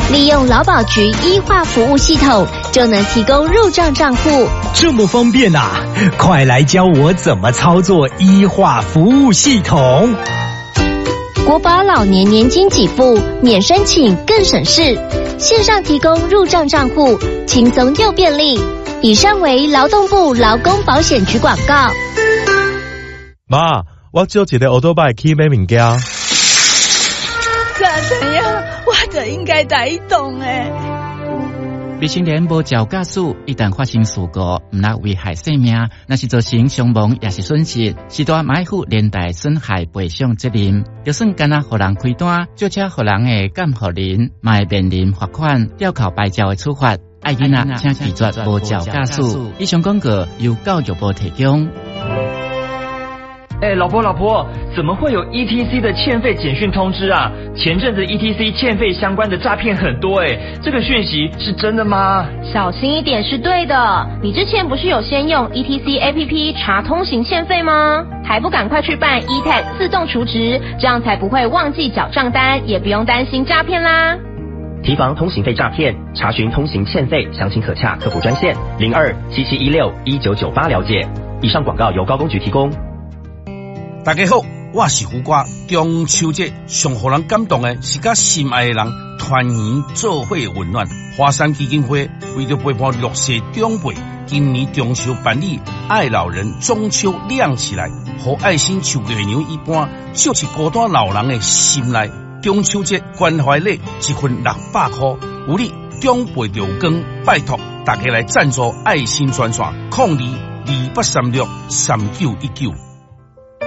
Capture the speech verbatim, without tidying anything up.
利用劳保局医化服务系统就能提供入账账户， 这么方便啊！快来教我怎么操作医化服务系统。 国保老年年金给付免申请更省事，线上提供入账账户，轻松又便利。以上为劳动部劳工保险局广告。 妈，我借一个奥多拜去买物件。 咋怎样？我就应该在移动诶。 未成年无照驾驶，一旦发生事故，唔但危害生命，那是造成伤亡也是损失，是大买负连带损害赔偿责任。就算干那互人开单，就车互人诶监护人，嘛会面临罚款、吊扣牌照的处罚。爱囡仔请拒绝无照驾驶。以上广告由教育部提供。 哎、欸，老婆老婆，怎么会有 E T C 的欠费简讯通知啊？前阵子 E T C 欠费相关的诈骗很多哎、欸，这个讯息是真的吗？ 小心一点是对的。你之前不是有先用 E T C A P P 查通行欠费吗？还不赶快去办 E T A G 自动储值，这样才不会忘记缴账单，也不用担心诈骗啦。 提防通行费诈骗，查询通行欠费，详情可洽客服专线零二七七一六一九九八了解。以上广告由高公局提供。 大家好，我是胡瓜。中秋节上互人感动的是甲心爱的人团圆做伙温暖。华山基金会为着陪伴弱势长辈，今年中秋办理爱老人中秋亮起来，和爱心像月娘一般，照进孤单老人的心内。中秋节关怀礼一份六百块，有你长辈着有光，拜托大家来赞助爱心专线，零二二八三六三九一九。